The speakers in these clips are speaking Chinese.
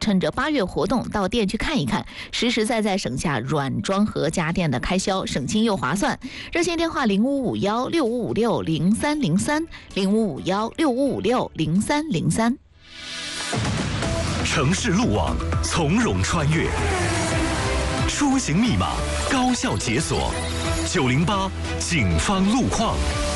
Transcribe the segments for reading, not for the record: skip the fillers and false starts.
趁着8月活动到店去看一看，实实在在省下软装和家电的开销，省心又划算。热线电话055165600303，055165600303。 城市路网从容穿越，出行密码高效解锁，908警方路况。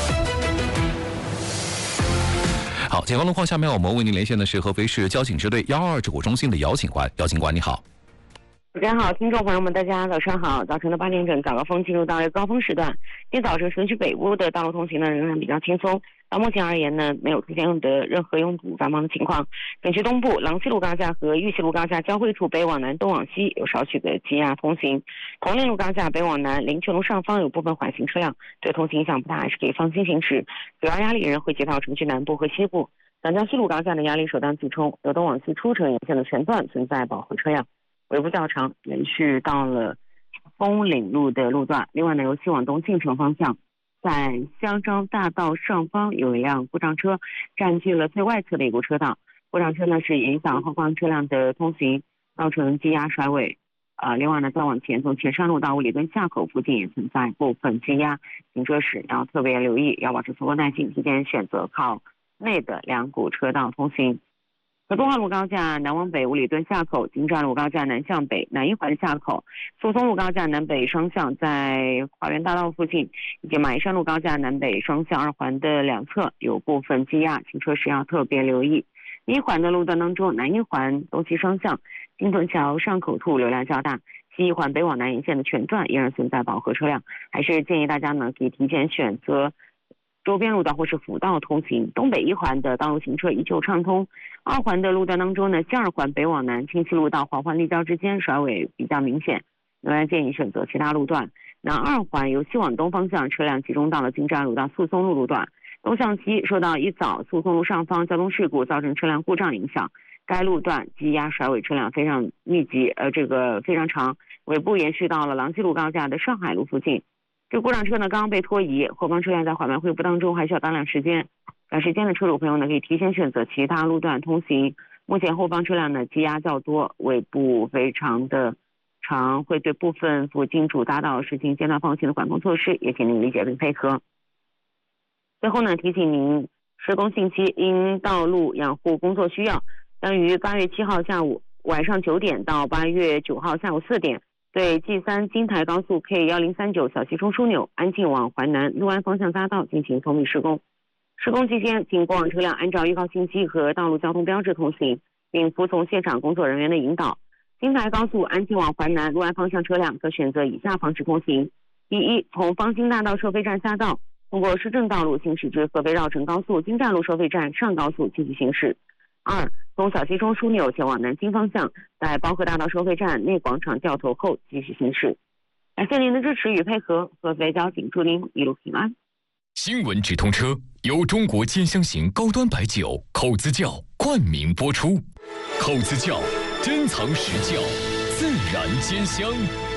好，警方路况，下面我们为您连线的是合肥市交警支队122指挥中心的姚警官。姚警官，你好。 主持人好，听众朋友们，大家早上好。早晨的8点整，早高峰进入到了高峰时段。今天早晨城区北部的道路通行呢仍然比较轻松，到目前而言呢，没有出现的任何拥堵繁忙的情况。景区东部郎西路高架和玉溪路高架交汇处北往南、东往西有少许的积压通行。铜陵路高架北往南、灵泉路上方有部分缓行车辆，对通行影响不大，还是可以放心行驶。主要压力仍会接到城区南部和西部。长江西路高架的压力首当其冲，由东往西出城沿线的全段存在饱和车辆，尾部较长，延续到了枫岭路的路段。另外呢，由西往东进城方向，在香樟大道上方有一辆故障车占据了最外侧的一股车道，故障车呢是影响后方车辆的通行，造成积压甩尾。另外呢，再往前从前山路到五里墩下口附近也存在部分积压，行车时要特别留意，要保持足够耐心，提前选择靠内的2股车道通行。和东华路高架南往北五里墩下口，金站路高架南向北南一环下口，宿松路高架南北双向在华园大道附近，以及马鞍山路高架南北双向2环的两侧有部分积压，行车时要特别留意。一环的路段当中，南一环东西双向金屯桥上口处流量较大，西一环北往南沿线的全段依然存在饱和车辆，还是建议大家呢可以提前选择周边路段或是辅道通行。东北一环的道路行车依旧畅通。2环的路段当中呢，西2环北往南清溪路到华环立交之间甩尾比较明显，仍然建议选择其他路段。南2环由西往东方向车辆集中到了金站路到宿松路路段，东向西受到一早宿松路上方交通事故造成车辆故障影响，该路段积压甩尾车辆非常密集，非常长，尾部延续到了郎西路高架的上海路附近。这故障车呢刚刚被拖移，后方车辆在缓慢恢复当中，还需要大量时间。赶时间的车主朋友呢，可以提前选择其他路段通行。目前后方车辆呢积压较多，尾部非常的长，会对部分附近主大道实行间断放行的管控措施，也请您理解并配合。最后呢，提醒您施工信息，因道路养护工作需要，将于8月7号晚上9点到8月9号下午4点，对 G3 京台高速 K1039 小西冲枢纽安庆往淮南陆安方向匝道进行通力施工。施工期间，请过往车辆按照预告信息和道路交通标志通行，并服从现场工作人员的引导。京台高速安庆往淮南陆安方向车辆可选择以下方式通行：第一，从方兴大道收费站下道，通过市政道路行驶至合肥绕城高速金站路收费站上高速继续行驶。2，从小西冲枢纽前往南京方向，在包河大道收费站内广场掉头后继续行驶。感谢您的支持与配合，合肥交警祝您一路平安。 新闻直通车由中国尖香型高端白酒口子窖冠名播出。口子窖，珍藏实窖，自然尖香。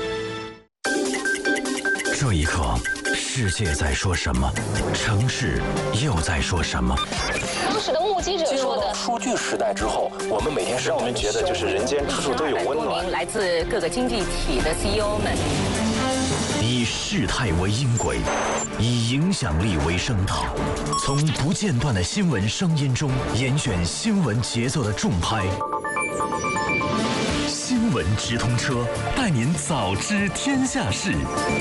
这一刻，世界在说什么？城市又在说什么？ 当时的目击者说的， 数据时代之后，我们每天让我们觉得就是人间处处都有温暖。 来自各个经济体的 CEO 们， 以事态为音轨，以影响力为声道，从不间断的新闻声音中严选新闻节奏的重拍。新闻直通车，带您早知天下事。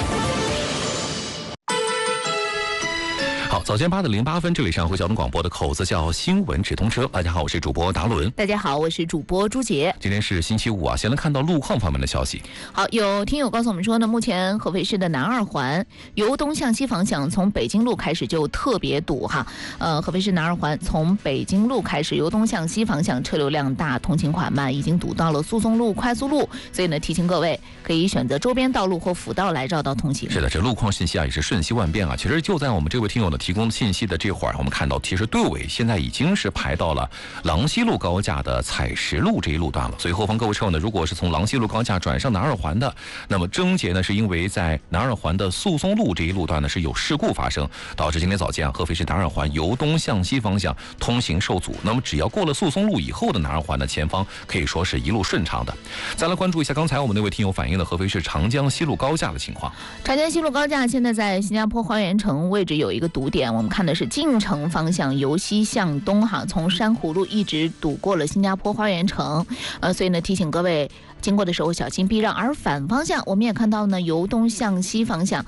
好，早间8点08分，这里是上回交通广播的口子叫新闻直通车。大家好，我是主播达伦。 大家好，我是主播朱杰。 今天是星期五啊，先来看到路况方面的消息。 好，有听友告诉我们说呢，目前合肥市的南2环由东向西方向从北京路开始就特别堵哈。合肥市南2环从北京路开始由东向西方向车流量大，通勤缓慢，已经堵到了宿松路快速路，所以呢提醒各位可以选择周边道路或辅道来绕道通行。 是的，这路况信息啊也是瞬息万变啊。其实就在我们这位听友的提供供信息的这会儿，我们看到其实队尾现在已经是排到了郎西路高架的采石路这一路段了。所以后方各位车友呢，如果是从郎西路高架转上南二环的，那么症结呢是因为在南二环的诉讼路这一路段呢是有事故发生，导致今天早间合肥市南二环由东向西方向通行受阻。那么只要过了诉讼路以后的南二环的前方可以说是一路顺畅的。再来关注一下刚才我们那位听友反映的合肥市长江西路高架的情况。 长江西路高架现在在新加坡花园城位置有一个堵点，我们看的是进城方向由西向东哈，从珊瑚路一直堵过了新加坡花园城，所以呢提醒各位经过的时候小心避让。而反方向我们也看到呢，由东向西方向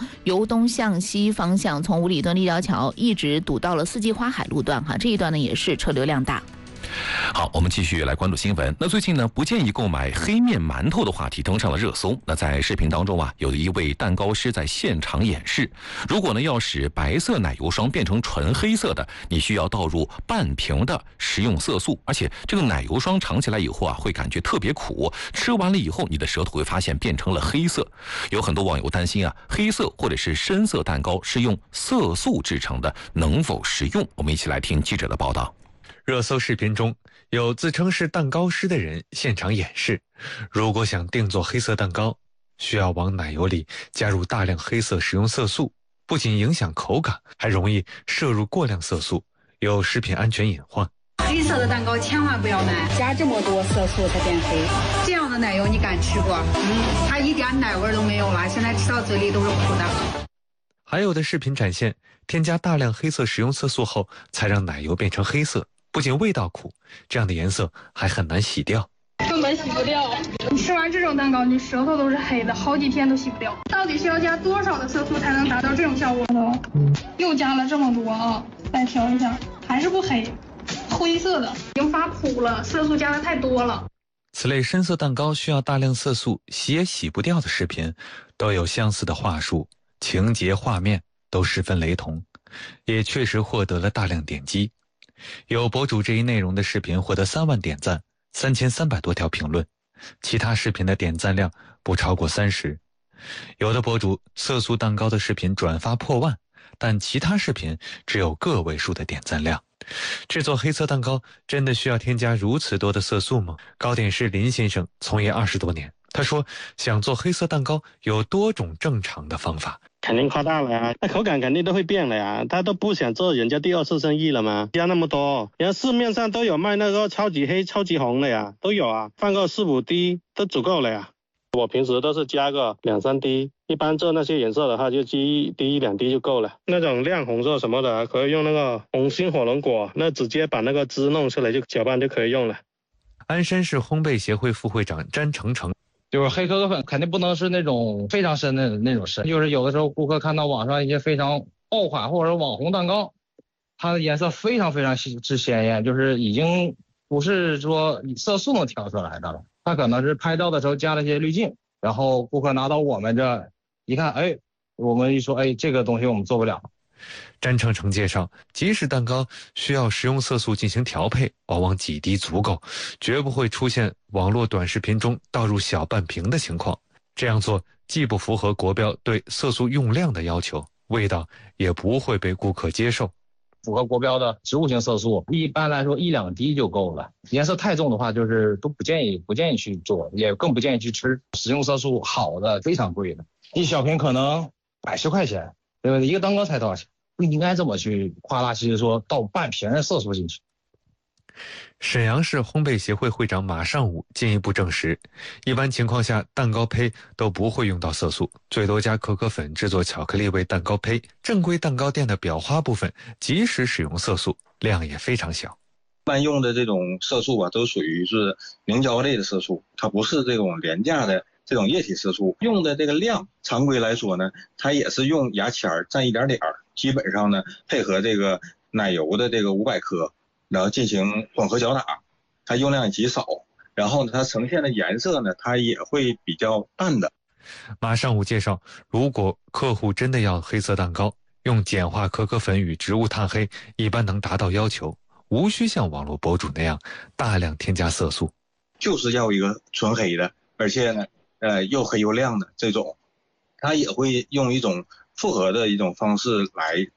从五里墩立交桥一直堵到了四季花海路段哈，这一段呢也是车流量大。 好，我们继续来关注新闻。那最近呢，不建议购买黑面馒头的话题登上了热搜。那在视频当中啊，有一位蛋糕师在现场演示，如果呢要使白色奶油霜变成纯黑色的，你需要倒入半瓶的食用色素，而且这个奶油霜尝起来以后啊，会感觉特别苦，吃完了以后你的舌头会发现变成了黑色。有很多网友担心啊，黑色或者是深色蛋糕是用色素制成的，能否食用？我们一起来听记者的报道。 热搜视频中有自称是蛋糕师的人现场演示，如果想定做黑色蛋糕，需要往奶油里加入大量黑色食用色素，不仅影响口感，还容易摄入过量色素，有食品安全隐患。 黑色的蛋糕千万不要买，加这么多色素才变黑。这样的奶油你敢吃不？它一点奶味都没有了，现在吃到嘴里都是苦的。 还有的视频展现，添加大量黑色食用色素后，才让奶油变成黑色。不仅味道苦，这样的颜色还很难洗掉， 根本洗不掉。你吃完这种蛋糕，你舌头都是黑的，好几天都洗不掉。到底是要加多少的色素才能达到这种效果呢？又加了这么多啊！再调一下，还是不黑，灰色的，已经发苦了，色素加的太多了。 此类深色蛋糕需要大量色素，洗也洗不掉的视频，都有相似的话术，情节画面都十分雷同，也确实获得了大量点击。有博主这一内容的视频获得3万点赞，3300多条评论，其他视频的点赞量不超过30。有的博主色素蛋糕的视频转发破万，但其他视频只有个位数的点赞量。制作黑色蛋糕真的需要添加如此多的色素吗？糕点师林先生从业20多年，他说想做黑色蛋糕有多种正常的方法。 肯定夸大了呀，那口感肯定都会变了呀，他都不想做人家第二次生意了吗？加那么多，人家市面上都有卖那个超级黑、超级红的呀，都有啊，放个4、5滴都足够了呀。我平时都是加个2、3滴，一般做那些颜色的话就1滴、2滴就够了。那种亮红色什么的，可以用那个红心火龙果，那直接把那个汁弄出来就搅拌就可以用了。 鞍山市烘焙协会副会长詹成成。 就是黑可可粉肯定不能是那种非常深的那种深，就是有的时候顾客看到网上一些非常爆款或者网红蛋糕，它的颜色非常之鲜艳，就是已经不是说色素能调出来的了，它可能是拍照的时候加了一些滤镜，然后顾客拿到我们这一看，我们一说这个东西我们做不了。 詹成成介绍，即使蛋糕需要食用色素进行调配，往往几滴足够，绝不会出现网络短视频中倒入小半瓶的情况。这样做既不符合国标对色素用量的要求，味道也不会被顾客接受。 符合国标的植物性色素，一般来说1、2滴就够了。颜色太重的话，就是都不建议去做，也更不建议去吃。食用色素好的非常贵的，一小瓶可能110块钱，对不对？一个蛋糕才多少钱？不应该这么去夸大其词说倒半瓶的色素进去。 沈阳市烘焙协会会长马尚武进一步证实，一般情况下蛋糕胚都不会用到色素，最多加可可粉制作巧克力味蛋糕胚。正规蛋糕店的裱花部分即使使用色素，量也非常小。 一般用的这种色素都属于是凝胶类的色素，它不是这种廉价的这种液体色素。用的这个量常规来说呢，它也是用牙签蘸一点点，基本上呢配合这个奶油的这个500克，然后进行混合搅打，它用量也极少，然后呢它呈现的颜色呢它也会比较淡的。 马尚武介绍，如果客户真的要黑色蛋糕，用碱化可可粉与植物炭黑一般能达到要求，无需像网络博主那样大量添加色素， 就是要一个纯黑的，而且呢又黑又亮的这种，它也会用一种复合的一种方式来做，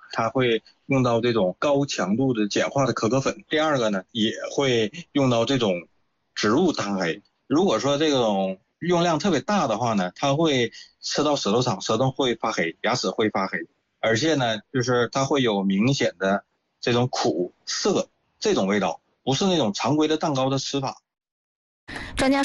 它会用到这种高强度的碱化的可可粉。第二个呢，也会用到这种植物糖黑。如果说这种用量特别大的话呢，它会吃到舌头上，舌头会发黑，牙齿会发黑，而且呢，就是它会有明显的这种苦涩这种味道，不是那种常规的蛋糕的吃法。 专家说